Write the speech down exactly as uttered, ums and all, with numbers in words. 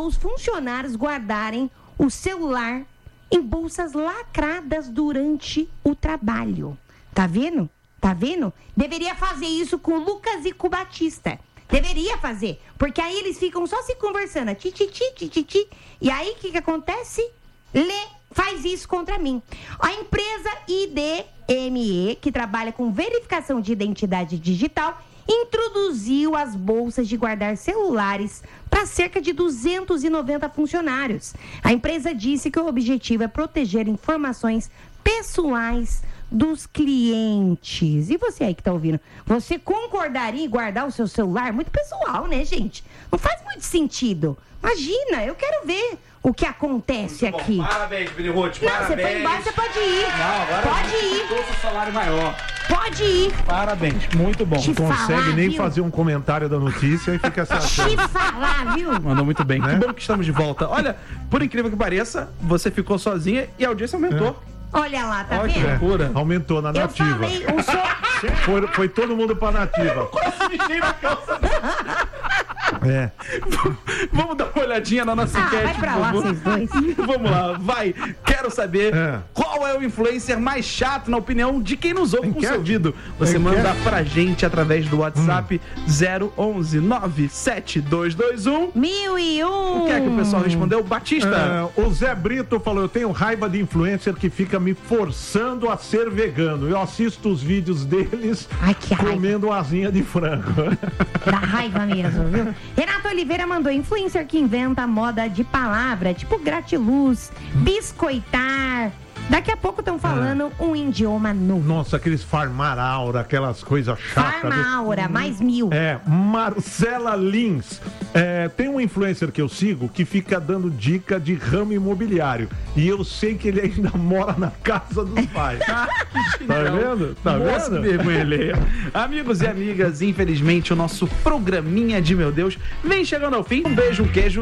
mandou os funcionários guardarem o celular em bolsas lacradas durante o trabalho. Tá vendo? Tá vendo? Deveria fazer isso com o Lucas e com o Batista. Deveria fazer. Porque aí eles ficam só se conversando. Ti, ti, ti, ti, ti, ti. E aí, o que que acontece? Lê, faz isso contra mim. A empresa I D M E, que trabalha com verificação de identidade digital, introduziu as bolsas de guardar celulares para cerca de duzentos e noventa funcionários. A empresa disse que o objetivo é proteger informações pessoais dos clientes. E você aí que tá ouvindo, você concordaria em guardar o seu celular? Muito pessoal, né, gente? Não faz muito sentido. Imagina, eu quero ver o que acontece muito aqui. Bom. Parabéns, Billy-Ruth, Não, parabéns. você foi embora, você pode ir. Não, agora pode ir. trouxe o salário maior. Pode ir. Parabéns, muito bom. Te Não consegue falar, nem viu? fazer um comentário da notícia e fica essa... Te falar, viu? Mandou muito bem. Né? Que bom que estamos de volta. Olha, por incrível que pareça, você ficou sozinha e a audiência aumentou. Olha lá, tá Olha que vendo? loucura. Aumentou na Eu nativa. falei, o senhor... Foi, foi todo mundo pra nativa. É. Vamos dar uma olhadinha na nossa Ah, enquete, vai pra por lá, favor. vocês dois. Vamos lá, vai. Quero saber É. qual é o influencer mais chato, na opinião de quem nos ouve com o Enquete? seu ouvido. Você Enquete? manda pra gente através do WhatsApp zero onze nove sete dois dois um. Mil e um. O que é que o pessoal respondeu? Batista. É, o Zé Brito falou, eu tenho raiva de influencer que fica me forçando a ser vegano. Eu assisto os vídeos deles Ai, que raiva. comendo asinha de frango. Dá raiva mesmo, viu? Renato Oliveira mandou influencer que inventa moda de palavra, tipo gratiluz, biscoitar. Daqui a pouco estão falando um idioma novo. Nossa, aqueles farmar aura, aquelas coisas chatas. Farma Aura, mais mil. É, Marcela Lins. É, tem um influencer que eu sigo que fica dando dica de ramo imobiliário. E eu sei que ele ainda mora na casa dos pais. Tá vendo? Tá Moço, vendo? vergonha alheia. Amigos e amigas, infelizmente o nosso programinha de meu Deus vem chegando ao fim. Um beijo, um queijo